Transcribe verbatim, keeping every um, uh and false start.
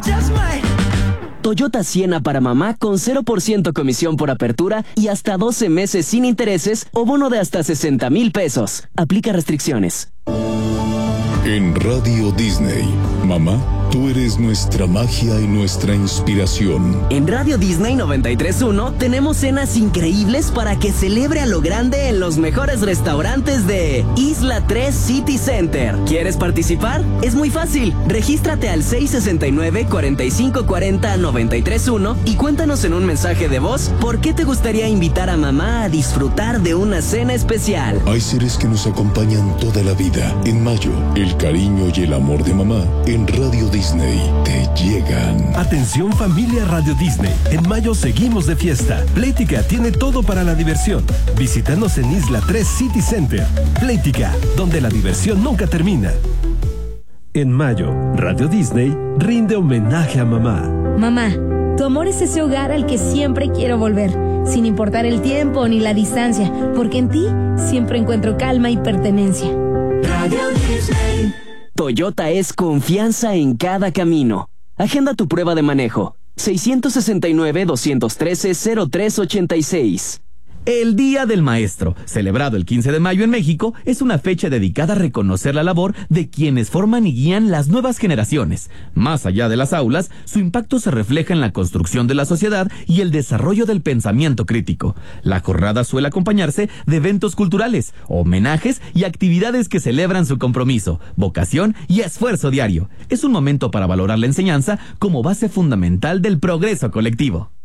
Toyota Siena para mamá con cero por ciento comisión por apertura y hasta doce meses sin intereses o bono de hasta sesenta mil pesos. Aplica restricciones. En Radio Disney, mamá, tú eres nuestra magia y nuestra inspiración. En Radio Disney noventa y tres punto uno tenemos cenas increíbles para que celebre a lo grande en los mejores restaurantes de Isla tres City Center. ¿Quieres participar? Es muy fácil. Regístrate al seis sesenta y nueve, cuarenta y cinco cuarenta, noventa y tres uno y cuéntanos en un mensaje de voz por qué te gustaría invitar a mamá a disfrutar de una cena especial. Hay seres que nos acompañan toda la vida. En mayo, el cariño y el amor de mamá en Radio Disney te llegan. Atención familia Radio Disney. En mayo seguimos de fiesta. Playtika tiene todo para la diversión. Visítanos en Isla tres City Center. Playtika, donde la diversión nunca termina. En mayo, Radio Disney rinde homenaje a mamá. Mamá, tu amor es ese hogar al que siempre quiero volver, sin importar el tiempo ni la distancia, porque en ti siempre encuentro calma y pertenencia. Radio Disney. Toyota es confianza en cada camino. Agenda tu prueba de manejo. seis seis nueve, dos uno tres, cero tres ocho seis. El Día del Maestro, celebrado el quince de mayo en México, es una fecha dedicada a reconocer la labor de quienes forman y guían las nuevas generaciones. Más allá de las aulas, su impacto se refleja en la construcción de la sociedad y el desarrollo del pensamiento crítico. La jornada suele acompañarse de eventos culturales, homenajes y actividades que celebran su compromiso, vocación y esfuerzo diario. Es un momento para valorar la enseñanza como base fundamental del progreso colectivo.